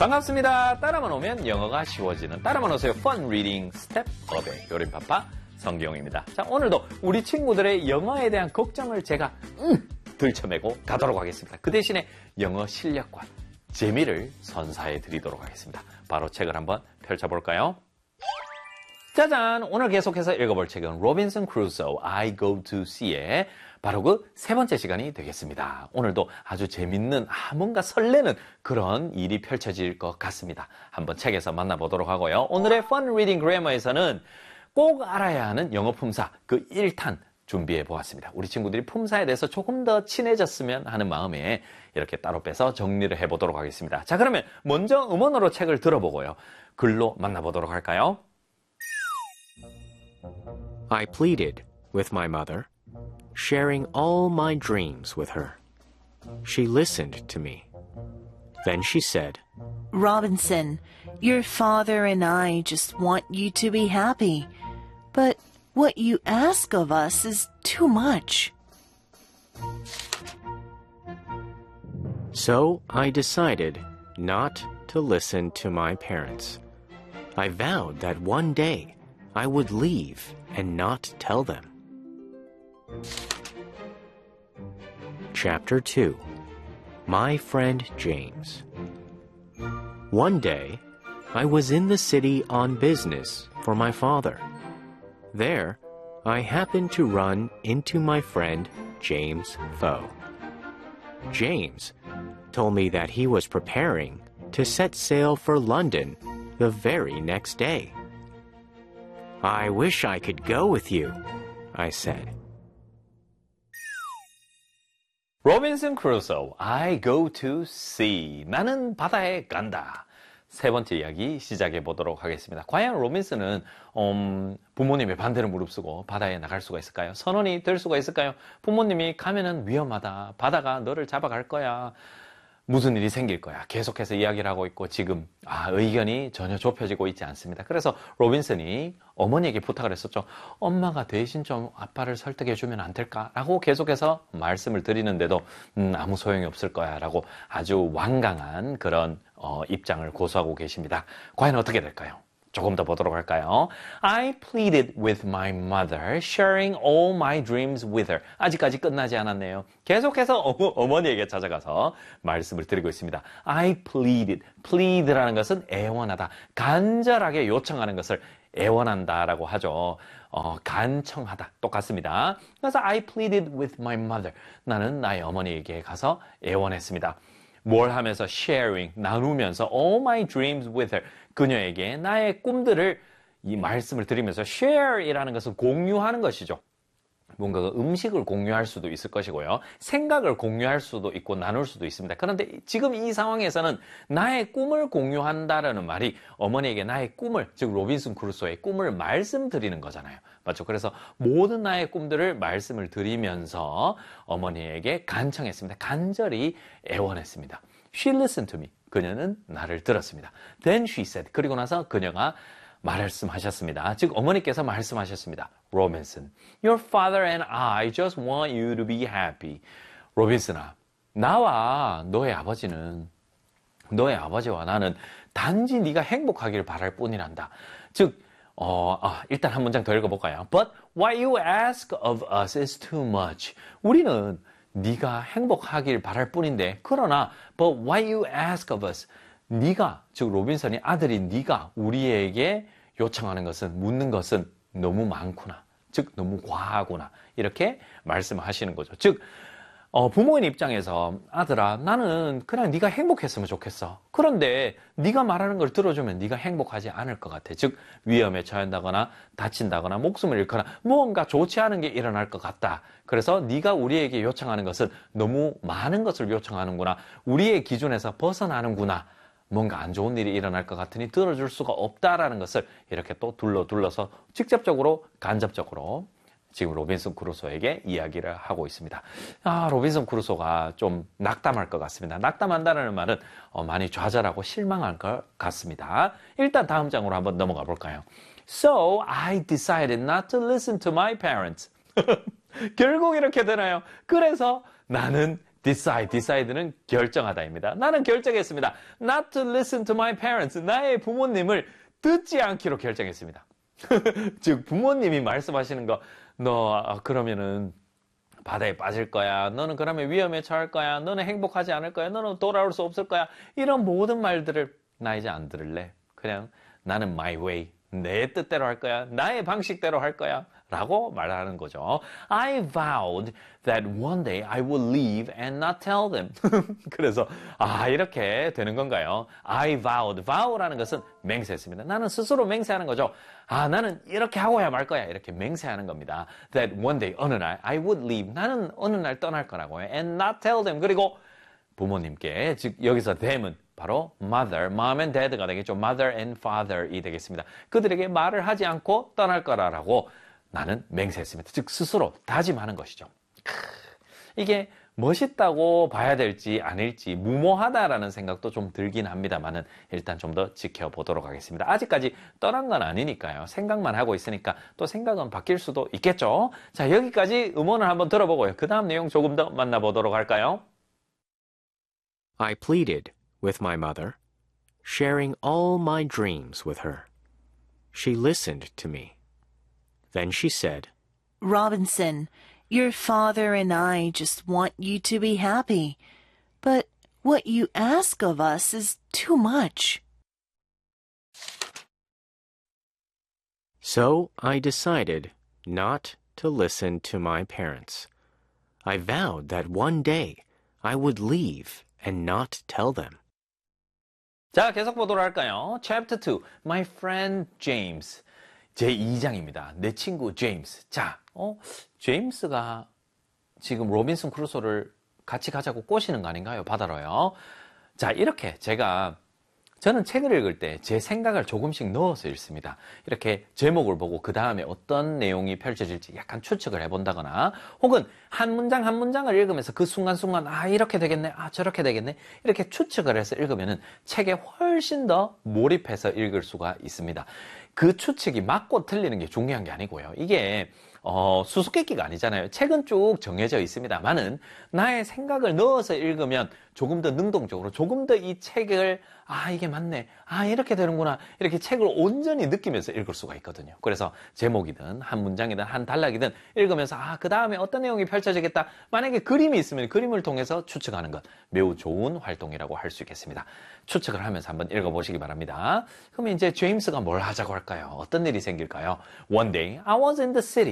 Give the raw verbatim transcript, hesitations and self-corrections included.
반갑습니다. 따라만 오면 영어가 쉬워지는 따라만 오세요. Fun Reading Step Up의 요림파파 성기용입니다. 자, 오늘도 우리 친구들의 영어에 대한 걱정을 제가 음, 들쳐매고 가도록 하겠습니다. 그 대신에 영어 실력과 재미를 선사해 드리도록 하겠습니다. 바로 책을 한번 펼쳐볼까요? 짜잔! 오늘 계속해서 읽어볼 책은 로빈슨 크루소 I Go to Sea의 바로 그 세 번째 시간이 되겠습니다. 오늘도 아주 재밌는, 아, 뭔가 설레는 그런 일이 펼쳐질 것 같습니다. 한번 책에서 만나보도록 하고요. 오늘의 Fun Reading Grammar에서는 꼭 알아야 하는 영어 품사 그 일 탄 준비해 보았습니다. 우리 친구들이 품사에 대해서 조금 더 친해졌으면 하는 마음에 이렇게 따로 빼서 정리를 해보도록 하겠습니다. 자, 그러면 먼저 음원으로 책을 들어보고요. 글로 만나보도록 할까요? I pleaded with my mother, sharing all my dreams with her. She listened to me. Then she said, Robinson, your father and I just want you to be happy. But what you ask of us is too much. So I decided not to listen to my parents. I vowed that one day I would leave and not tell them. Chapter two. My Friend James. One day, I was in the city on business for my father. There, I happened to run into my friend James Foe. James told me that he was preparing to set sail for London the very next day. I wish I could go with you, I said. 로빈슨 크루소, I go to sea. 나는 바다에 간다. 세 번째 이야기 시작해 보도록 하겠습니다. 과연 로빈슨은 음, 부모님의 반대를 무릅쓰고 바다에 나갈 수가 있을까요? 선원이 될 수가 있을까요? 부모님이 가면은 위험하다. 바다가 너를 잡아갈 거야. 무슨 일이 생길 거야. 계속해서 이야기를 하고 있고 지금 아, 의견이 전혀 좁혀지고 있지 않습니다. 그래서 로빈슨이 어머니에게 부탁을 했었죠. 엄마가 대신 좀 아빠를 설득해 주면 안 될까라고 계속해서 말씀을 드리는데도 음, 아무 소용이 없을 거야 라고 아주 완강한 그런 어, 입장을 고수하고 계십니다. 과연 어떻게 될까요? 조금 더 보도록 할까요? I pleaded with my mother, sharing all my dreams with her. 아직까지 끝나지 않았네요. 계속해서 어머, 어머니에게 찾아가서 말씀을 드리고 있습니다. I pleaded. plead라는 것은 애원하다. 간절하게 요청하는 것을 애원한다라고 하죠. 어, 간청하다. 똑같습니다. 그래서 I pleaded with my mother. 나는 나의 어머니에게 가서 애원했습니다. 뭘 하면서 sharing, 나누면서 all my dreams with her. 그녀에게 나의 꿈들을 이 말씀을 드리면서 share이라는 것은 공유하는 것이죠. 뭔가 그 음식을 공유할 수도 있을 것이고요. 생각을 공유할 수도 있고 나눌 수도 있습니다. 그런데 지금 이 상황에서는 나의 꿈을 공유한다라는 말이 어머니에게 나의 꿈을, 즉 로빈슨 크루소의 꿈을 말씀드리는 거잖아요. 맞죠? 그래서 모든 나의 꿈들을 말씀을 드리면서 어머니에게 간청했습니다. 간절히 애원했습니다. She listened to me. 그녀는 나를 들었습니다. Then she said. 그리고 나서 그녀가 말씀하셨습니다. 즉 어머니께서 말씀하셨습니다. 로빈슨, your father and I just want you to be happy. 로빈슨아, 나와 너의 아버지는, 너의 아버지와 나는 단지 네가 행복하기를 바랄 뿐이란다. 즉 어, 아, 일단 한 문장 더 읽어볼까요? But what you ask of us is too much. 우리는 네가 행복하길 바랄 뿐인데, 그러나 but what you ask of us, 네가, 즉 로빈슨이 아들이 네가 우리에게 요청하는 것은, 묻는 것은 너무 많구나. 즉 너무 과하구나. 이렇게 말씀하시는 거죠. 즉 어, 부모인 입장에서 아들아, 나는 그냥 네가 행복했으면 좋겠어. 그런데 네가 말하는 걸 들어주면 네가 행복하지 않을 것 같아. 즉 위험에 처한다거나 다친다거나 목숨을 잃거나 무언가 좋지 않은 게 일어날 것 같다. 그래서 네가 우리에게 요청하는 것은 너무 많은 것을 요청하는구나. 우리의 기준에서 벗어나는구나. 뭔가 안 좋은 일이 일어날 것 같으니 들어줄 수가 없다라는 것을 이렇게 또 둘러 둘러서 직접적으로 간접적으로 지금 로빈슨 크루소에게 이야기를 하고 있습니다. 아, 로빈슨 크루소가 좀 낙담할 것 같습니다. 낙담한다는 말은 어, 많이 좌절하고 실망할 것 같습니다. 일단 다음 장으로 한번 넘어가 볼까요? So I decided not to listen to my parents. 결국 이렇게 되나요? 그래서 나는 decide, decide는 결정하다입니다. 나는 결정했습니다. Not to listen to my parents. 나의 부모님을 듣지 않기로 결정했습니다. 즉 부모님이 말씀하시는 거, 너 그러면은 바다에 빠질 거야. 너는 그러면 위험에 처할 거야. 너는 행복하지 않을 거야. 너는 돌아올 수 없을 거야. 이런 모든 말들을 나 이제 안 들을래. 그냥 나는 my way. 내 뜻대로 할 거야. 나의 방식대로 할 거야. 라고 말하는 거죠. I vowed that one day I would leave and not tell them. 그래서 아 이렇게 되는 건가요? I vowed. vow라는 것은 맹세했습니다. 나는 스스로 맹세하는 거죠. 아 나는 이렇게 하고야 말 거야. 이렇게 맹세하는 겁니다. That one day 어느 날 I would leave. 나는 어느 날 떠날 거라고요. And not tell them. 그리고 부모님께 즉 여기서 them은 바로 mother, mom and dad가 되겠죠. mother and father이 되겠습니다. 그들에게 말을 하지 않고 떠날 거라고 나는 맹세했습니다. 즉 스스로 다짐하는 것이죠. 이게 멋있다고 봐야 될지 아닐지 무모하다라는 생각도 좀 들긴 합니다만은 일단 좀 더 지켜보도록 하겠습니다. 아직까지 떠난 건 아니니까요. 생각만 하고 있으니까 또 생각은 바뀔 수도 있겠죠. 자 여기까지 음원을 한번 들어보고요. 그 다음 내용 조금 더 만나보도록 할까요? I pleaded with my mother, sharing all my dreams with her. She listened to me. Then she said, Robinson, your father and I just want you to be happy. But what you ask of us is too much. So I decided not to listen to my parents. I vowed that one day I would leave and not tell them. 자, 계속 보도록 할까요? Chapter two, My friend James. 제이 장입니다. 내 친구 제임스. 자, 어, 제임스가 지금 로빈슨 크루소를 같이 가자고 꼬시는 거 아닌가요? 바다로요. 자, 이렇게 제가 저는 책을 읽을 때 제 생각을 조금씩 넣어서 읽습니다. 이렇게 제목을 보고 그 다음에 어떤 내용이 펼쳐질지 약간 추측을 해본다거나 혹은 한 문장 한 문장을 읽으면서 그 순간순간 아 이렇게 되겠네, 아 저렇게 되겠네 이렇게 추측을 해서 읽으면은 책에 훨씬 더 몰입해서 읽을 수가 있습니다. 그 추측이 맞고 틀리는 게 중요한 게 아니고요. 이게 어, 수수께끼가 아니잖아요. 책은 쭉 정해져 있습니다만은 나의 생각을 넣어서 읽으면 조금 더 능동적으로 조금 더 이 책을 아 이게 맞네, 아 이렇게 되는구나 이렇게 책을 온전히 느끼면서 읽을 수가 있거든요. 그래서 제목이든 한 문장이든 한 단락이든 읽으면서 아 그 다음에 어떤 내용이 펼쳐지겠다. 만약에 그림이 있으면 그림을 통해서 추측하는 것 매우 좋은 활동이라고 할 수 있겠습니다. 추측을 하면서 한번 읽어보시기 바랍니다. 그러면 이제 제임스가 뭘 하자고 할까요? 어떤 일이 생길까요? One day I was in the city.